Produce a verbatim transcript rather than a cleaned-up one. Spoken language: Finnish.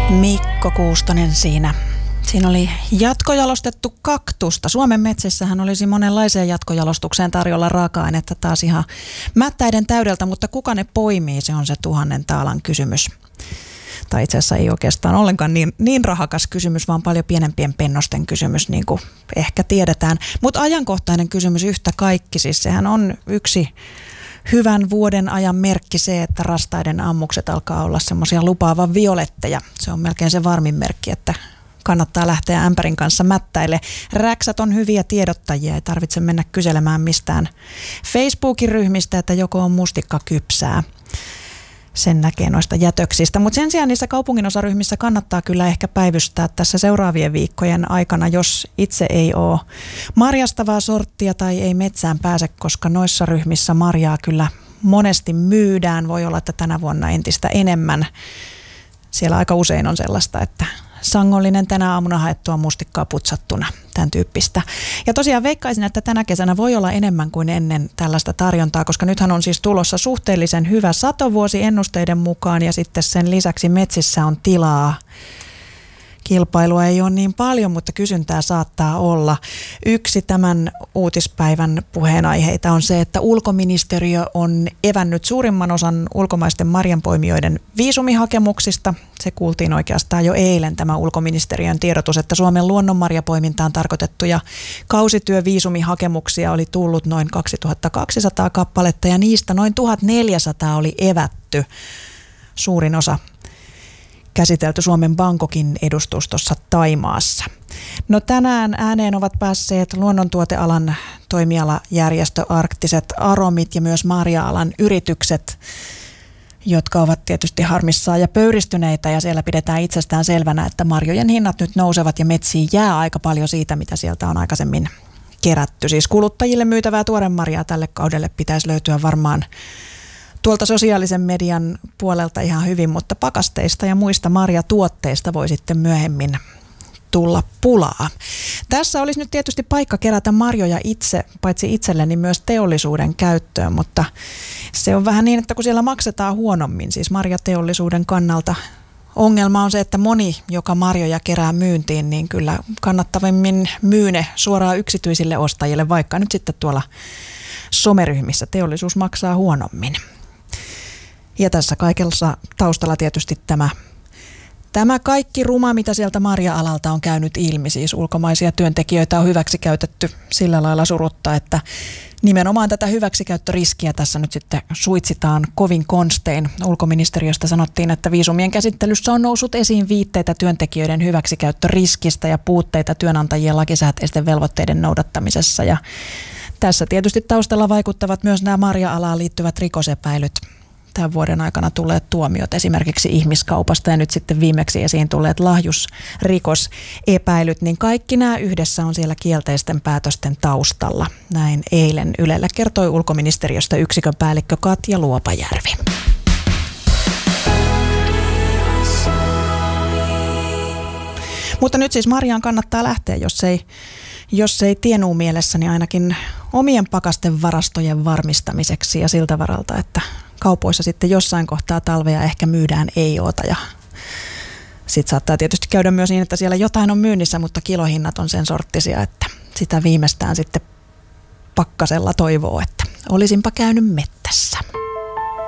Mikko Kuustonen siinä. Siinä oli jatkojalostettu kaktusta. Suomen metsissähän olisi monenlaiseen jatkojalostukseen tarjolla raaka-ainetta taas ihan mättäiden täydeltä, mutta kuka ne poimii, se on se tuhannen taalan kysymys. Tai itse asiassa ei oikeastaan ollenkaan niin, niin rahakas kysymys, vaan paljon pienempien pennosten kysymys, niin kuin ehkä tiedetään. Mutta ajankohtainen kysymys yhtä kaikki, siis sehän on yksi hyvän vuoden ajan merkki se, että rastaiden ammukset alkaa olla semmoisia lupaavan violetteja. Se on melkein se varmin merkki, että kannattaa lähteä ämpärin kanssa mättäille. Räksät on hyviä tiedottajia, ei tarvitse mennä kyselemään mistään Facebookin ryhmistä, että joko on mustikka kypsää. Sen näkee noista jätöksistä. Mutta sen sijaan niissä kaupunginosaryhmissä kannattaa kyllä ehkä päivystää tässä seuraavien viikkojen aikana, jos itse ei ole marjastavaa sorttia tai ei metsään pääse, koska noissa ryhmissä marjaa kyllä monesti myydään. Voi olla, että tänä vuonna entistä enemmän. Siellä aika usein on sellaista, että sangollinen tänä aamuna haettua mustikkaa putsattuna, tämän tyyppistä. Ja tosiaan veikkaisin, että tänä kesänä voi olla enemmän kuin ennen tällaista tarjontaa, koska nythän on siis tulossa suhteellisen hyvä satovuosi ennusteiden mukaan ja sitten sen lisäksi metsissä on tilaa. Kilpailua ei ole niin paljon, mutta kysyntää saattaa olla. Yksi tämän uutispäivän puheenaiheita on se, että ulkoministeriö on evännyt suurimman osan ulkomaisten marjanpoimijoiden viisumihakemuksista. Se kuultiin oikeastaan jo eilen tämä ulkoministeriön tiedotus, että Suomen luonnonmarjapoimintaan tarkoitettuja kausityöviisumihakemuksia oli tullut noin kaksituhattakaksisataa kappaletta ja niistä noin tuhatneljäsataa oli evätty. Suurin osa käsitelty Suomen Bangkokin edustustossa Thaimaassa. No tänään ääneen ovat päässeet luonnontuotealan toimialajärjestö Arktiset Aromit ja myös marja-alan yritykset, jotka ovat tietysti harmissaan ja pöyristyneitä ja siellä pidetään itsestään selvänä, että marjojen hinnat nyt nousevat ja metsiin jää aika paljon siitä, mitä sieltä on aikaisemmin kerätty. Siis kuluttajille myytävää tuoremarjaa tälle kaudelle pitäisi löytyä varmaan tuolta sosiaalisen median puolelta ihan hyvin, mutta pakasteista ja muista marjatuotteista voi sitten myöhemmin tulla pulaa. Tässä olisi nyt tietysti paikka kerätä marjoja itse, paitsi itselle, niin myös teollisuuden käyttöön, mutta se on vähän niin, että kun siellä maksetaan huonommin, siis marjateollisuuden kannalta ongelma on se, että moni, joka marjoja kerää myyntiin, niin kyllä kannattavimmin myy ne suoraan yksityisille ostajille, vaikka nyt sitten tuolla someryhmissä teollisuus maksaa huonommin. Ja tässä kaikessa taustalla tietysti tämä, tämä kaikki ruma, mitä sieltä marja-alalta on käynyt ilmi. Siis ulkomaisia työntekijöitä on hyväksikäytetty sillä lailla surutta, että nimenomaan tätä hyväksikäyttöriskiä tässä nyt sitten suitsitaan kovin konstein. Ulkoministeriöstä sanottiin, että viisumien käsittelyssä on noussut esiin viitteitä työntekijöiden hyväksikäyttöriskistä ja puutteita työnantajien lakisääteisten velvoitteiden noudattamisessa. Ja tässä tietysti taustalla vaikuttavat myös nämä marja-alaan liittyvät rikosepäilyt. Tämän vuoden aikana tulleet tuomiot esimerkiksi ihmiskaupasta ja nyt sitten viimeksi esiin tulleet lahjusrikosepäilyt, niin kaikki nämä yhdessä on siellä kielteisten päätösten taustalla. Näin eilen Ylelle kertoi ulkoministeriöstä yksikön päällikkö Katja Luopajärvi. Mutta nyt siis marjaan kannattaa lähteä, jos ei, jos ei tienuu mielessä, niin ainakin omien pakasten varastojen varmistamiseksi ja siltä varalta, että kaupoissa sitten jossain kohtaa talvea ehkä myydään ei-oota ja sitten saattaa tietysti käydä myös niin, että siellä jotain on myynnissä, mutta kilohinnat on sen sorttisia, että sitä viimeistään sitten pakkasella toivoo, että olisinpa käynyt mettässä.